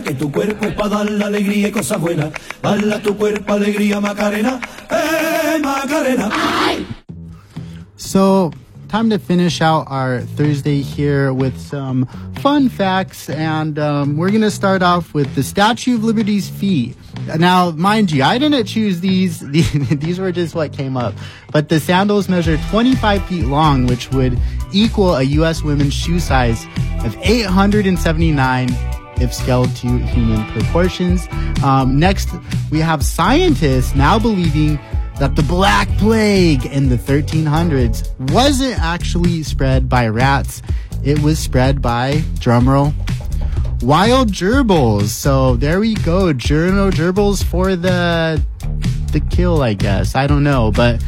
Que tu cuerpo es para dar la alegría y cosas buenas. Bala tu cuerpo alegría, Macarena. Macarena. So, time to finish out our Thursday here with some fun facts, and we're going to start off with the Statue of Liberty's feet. Now, mind you, I didn't choose these. These were just what came up. But the sandals measure 25 feet long, which would equal a U.S. women's shoe size of 879 if scaled to human proportions. Next, we have scientists now believing that the Black Plague in the 1300s wasn't actually spread by rats. It was spread by, drumroll, wild gerbils. So there we go. Gerbils for the kill, I guess. I don't know. But,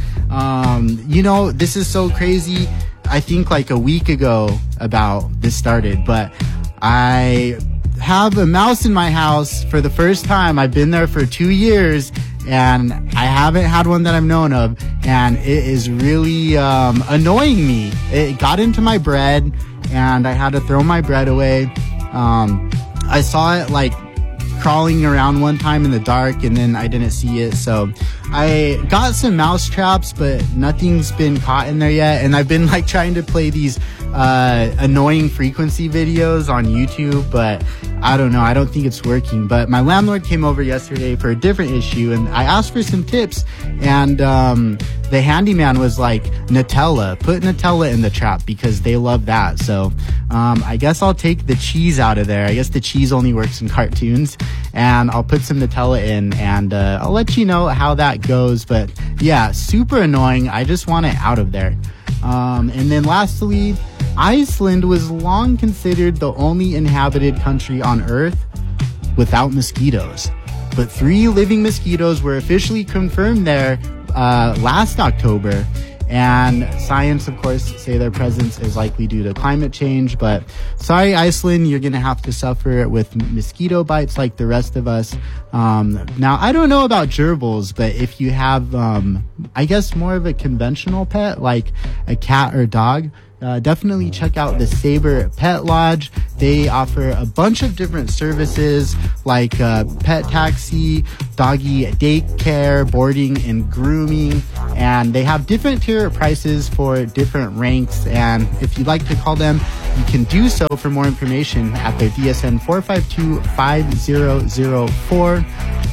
this is so crazy. I think like a week ago about this started, but I have a mouse in my house for the first time. I've been there for 2 years, and I haven't had one that I've known of, and it is really annoying me. It got into my bread, and I had to throw my bread away. I saw it like crawling around one time in the dark, and then I didn't see it, so I got some mouse traps, but nothing's been caught in there yet. And I've been like trying to play these annoying frequency videos on YouTube, but I don't know. I don't think it's working. But my landlord came over yesterday for a different issue, and I asked for some tips, and the handyman was like, Nutella. Put Nutella in the trap because they love that. So I guess I'll take the cheese out of there. I guess the cheese only works in cartoons, and I'll put some Nutella in, and I'll let you know how that goes. But yeah, super annoying. I just want it out of there. And then lastly, Iceland was long considered the only inhabited country on Earth without mosquitoes. But 3 living mosquitoes were officially confirmed there last October. And science, of course, say their presence is likely due to climate change. But sorry, Iceland, you're going to have to suffer with mosquito bites like the rest of us. Now, I don't know about gerbils, but if you have, I guess, more of a conventional pet, like a cat or dog, definitely check out the Sabre Pet Lodge. They offer a bunch of different services like pet taxi, doggy daycare, boarding, and grooming. And they have different tier prices for different ranks. And if you'd like to call them, you can do so for more information at their DSN 452-5004.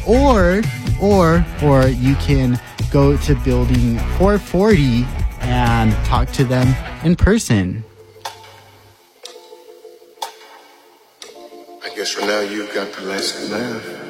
Or you can go to building 440 and talk to them in person. I guess for now you've got the last laugh.